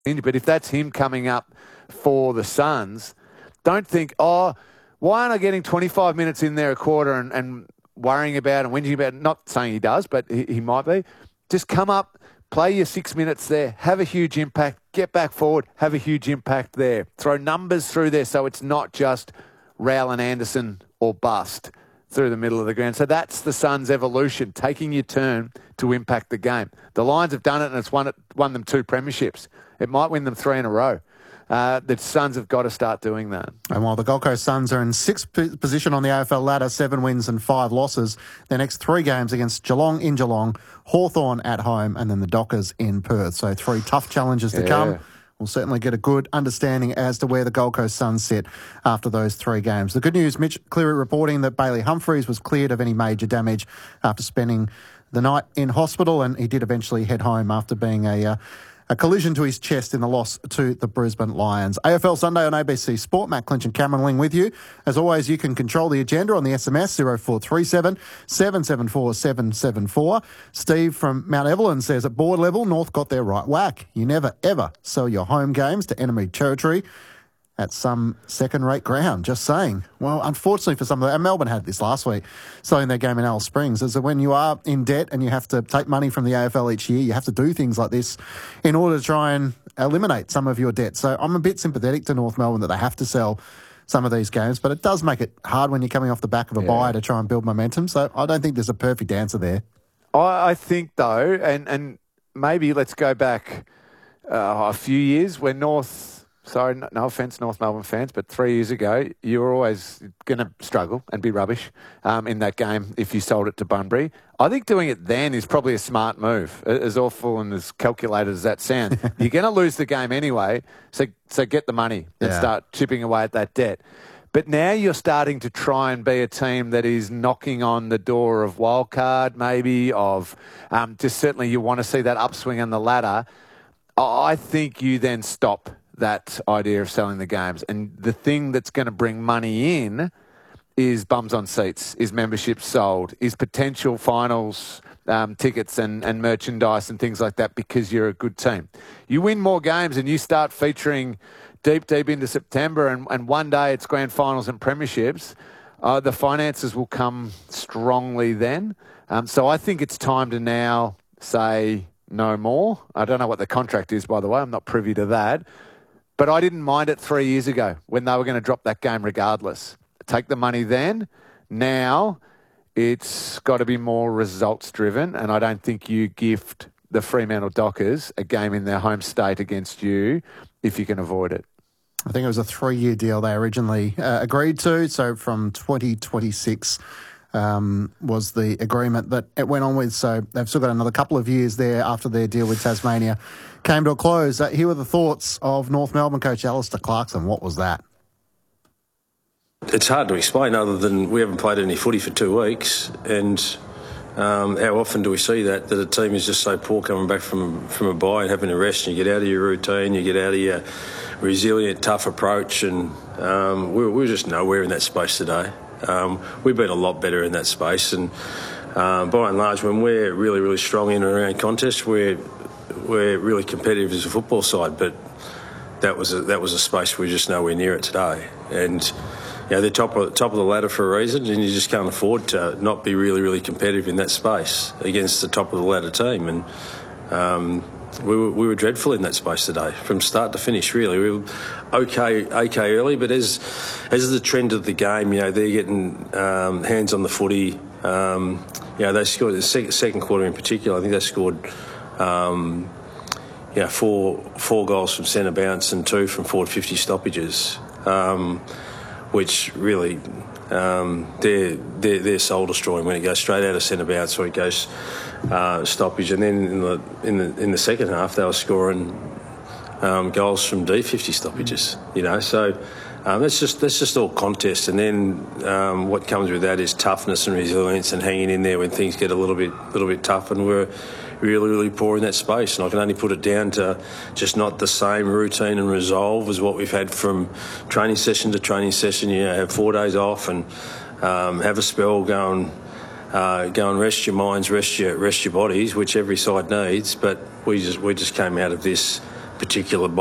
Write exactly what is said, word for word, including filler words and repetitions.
But if that's him coming up for the Suns, don't think, oh, why aren't I getting twenty-five minutes in there a quarter and, and worrying about and whinging about, not saying he does, but he, he might be. Just come up, play your six minutes there, have a huge impact, get back forward, have a huge impact there. Throw numbers through there so it's not just Rowell and Anderson or bust through the middle of the ground. So that's the Suns' evolution, taking your turn to impact the game. The Lions have done it and it's won, it, won them two premierships. It might win them three in a row. Uh, the Suns have got to start doing that. And while the Gold Coast Suns are in sixth p- position on the A F L ladder, seven wins and five losses, their next three games against Geelong in Geelong, Hawthorn at home, and then the Dockers in Perth. So three tough challenges to yeah. come. We'll certainly get a good understanding as to where the Gold Coast Suns sit after those three games. The good news, Mitch Cleary reporting that Bailey Humphries was cleared of any major damage after spending the night in hospital, and he did eventually head home after being a... Uh, A collision to his chest in the loss to the Brisbane Lions. A F L Sunday on A B C Sport. Matt Clinch and Cameron Ling with you. As always, you can control the agenda on the S M S zero four three seven, seven seven four, seven seven four. Steve from Mount Evelyn says, at board level, North got their right whack. You never, ever sell your home games to enemy territory at some second-rate ground. Just saying. Well, unfortunately for some of the... And Melbourne had this last week, selling their game in Alice Springs, is that when you are in debt and you have to take money from the A F L each year, you have to do things like this in order to try and eliminate some of your debt. So I'm a bit sympathetic to North Melbourne that they have to sell some of these games, but it does make it hard when you're coming off the back of a yeah. buy to try and build momentum. So I don't think there's a perfect answer there. I, I think, though, and, and maybe let's go back uh, a few years when North... Sorry, no, no offence, North Melbourne fans, but three years ago, you were always going to struggle and be rubbish um, in that game if you sold it to Bunbury. I think doing it then is probably a smart move, as awful and as calculated as that sounds. You're going to lose the game anyway, so so get the money and yeah. start chipping away at that debt. But now you're starting to try and be a team that is knocking on the door of wildcard, maybe, of um, just certainly you want to see that upswing on the ladder. I think you then stop that idea of selling the games. And the thing that's going to bring money in is bums on seats, is memberships sold, is potential finals um, tickets and, and merchandise and things like that because you're a good team. You win more games and you start featuring deep, deep into September and, and one day it's grand finals and premierships, uh, the finances will come strongly then. Um, so I think it's time to now say no more. I don't know what the contract is, by the way. I'm not privy to that. But I didn't mind it three years ago when they were going to drop that game regardless. Take the money then. Now it's got to be more results driven, and I don't think you gift the Fremantle Dockers a game in their home state against you if you can avoid it. I think it was a three-year deal they originally uh, agreed to, so from twenty twenty-six um, was the agreement that it went on with. So they've still got another couple of years there after their deal with Tasmania came to a close. Uh, here were the thoughts of North Melbourne coach Alistair Clarkson. What was that? It's hard to explain other than we haven't played any footy for two weeks and um, how often do we see that, that a team is just so poor coming back from, from a bye and having a rest and you get out of your routine, you get out of your resilient, tough approach and um, we, we were just nowhere in that space today. Um, we've been a lot better in that space and um, by and large when we're really, really strong in and around contests, we're we're really competitive as a football side, but that was a, that was a space we're just nowhere near it today. And you know, they're top of, top of the ladder for a reason, and you just can't afford to not be really, really competitive in that space against the top of the ladder team. And um, we were, we were dreadful in that space today, from start to finish. Really, we were okay, okay early, but as as the trend of the game, you know, they're getting um, hands on the footy. Um, you know, they scored the second, second quarter in particular. I think they scored. Um, yeah, four four goals from centre bounce and two from forward fifty stoppages, um, which really um, they're, they're they're soul destroying when it goes straight out of centre bounce or it goes uh, stoppage. And then in the in the in the second half they were scoring um, goals from D fifty stoppages. You know, so um, that's just that's just all contest. And then um, what comes with that is toughness and resilience and hanging in there when things get a little bit little bit tough. And we're really, really poor in that space. And I can only put it down to just not the same routine and resolve as what we've had from training session to training session. You know, have four days off and um, have a spell, go and, uh, go and rest your minds, rest your rest your bodies, which every side needs. But we just we just came out of this particular